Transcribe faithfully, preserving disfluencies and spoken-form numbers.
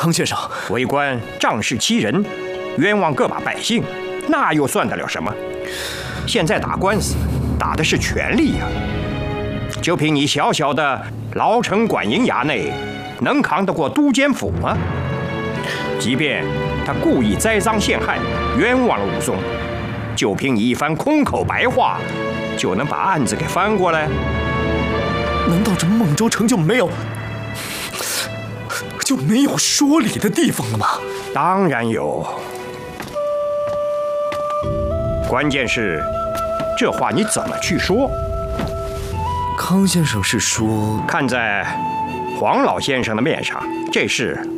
康先生， 为官仗势欺人，冤枉个把百姓，那又算得了什么？现在打官司，打的是权力呀、啊！就凭你小小的牢城管营衙内，能扛得过都监府吗？即便他故意栽赃陷害，冤枉了武松，就凭你一番空口白话，就能把案子给翻过来？ 难道这孟州城就没有就没有说理的地方了吗？ 当然有，关键是这话你怎么去说？ 康先生是说， 看在黄老先生的面上，这事